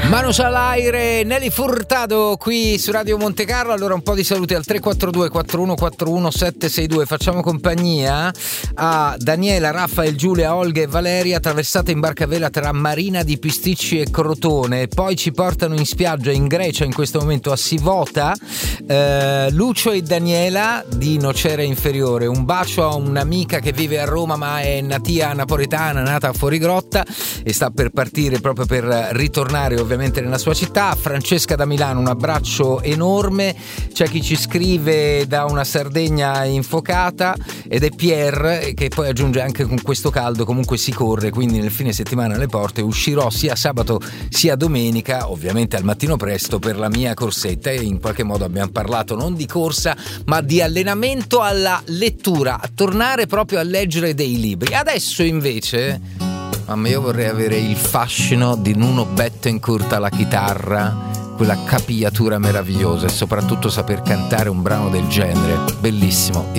Manos all'aire, Nelly Furtado qui su Radio Monte Carlo. Allora un po' di saluti al 342 4141 762. Facciamo compagnia a Daniela, Raffaele, Giulia, Olga e Valeria, attraversata in barca a vela tra Marina di Pisticci e Crotone. Poi ci portano in spiaggia in Grecia, in questo momento a Sivota, Lucio e Daniela di Nocera Inferiore. Un bacio a un'amica che vive a Roma ma è napoletana, nata a Fuorigrotta e sta per partire proprio per ritornare ovviamente nella sua città. Francesca da Milano, un abbraccio enorme. C'è chi ci scrive da una Sardegna infocata ed è Pierre che poi aggiunge: anche con questo caldo comunque si corre, quindi nel fine settimana alle porte uscirò sia sabato sia domenica, ovviamente al mattino presto, per la mia corsetta. E in qualche modo abbiamo parlato non di corsa ma di allenamento alla lettura, a tornare proprio a leggere dei libri. Adesso invece, mamma, io vorrei avere il fascino di Nuno Bettencourt alla chitarra, quella capigliatura meravigliosa e soprattutto saper cantare un brano del genere. Bellissimo.